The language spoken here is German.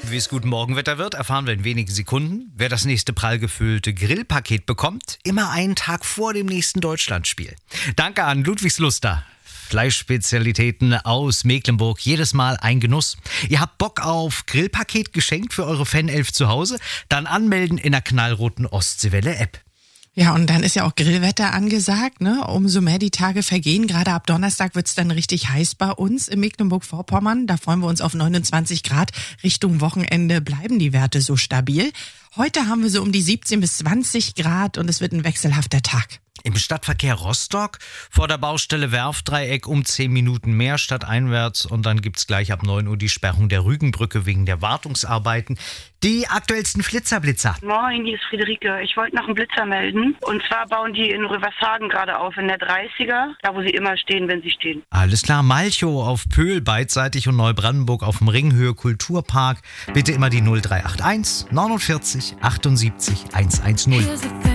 Wie es guten Morgenwetter wird, erfahren wir in wenigen Sekunden. Wer das nächste prall gefüllte Grillpaket bekommt, immer einen Tag vor dem nächsten Deutschlandspiel. Danke an Ludwigsluster. Fleischspezialitäten aus Mecklenburg, jedes Mal ein Genuss. Ihr habt Bock auf Grillpaket geschenkt für eure Fanelf zu Hause? Dann anmelden in der knallroten Ostseewelle-App. Ja, und dann ist ja auch Grillwetter angesagt, ne? Umso mehr die Tage vergehen. Gerade ab Donnerstag wird's dann richtig heiß bei uns in Mecklenburg-Vorpommern. Da freuen wir uns auf 29 Grad. Richtung Wochenende bleiben die Werte so stabil. Heute haben wir so um die 17 bis 20 Grad und es wird ein wechselhafter Tag. Im Stadtverkehr Rostock vor der Baustelle Werftdreieck um 10 Minuten mehr stadteinwärts und dann gibt's gleich ab 9 Uhr die Sperrung der Rügenbrücke wegen der Wartungsarbeiten. Die aktuellsten Flitzer. Moin, hier ist Friederike. Ich wollte noch einen Blitzer melden. Und zwar bauen die in Rövershagen gerade auf, in der 30er, da wo sie immer stehen, wenn sie stehen. Alles klar, Malchow auf Pöhl beidseitig und Neubrandenburg auf dem Ringhöhe Kulturpark. Bitte immer die 0381 49 78 110.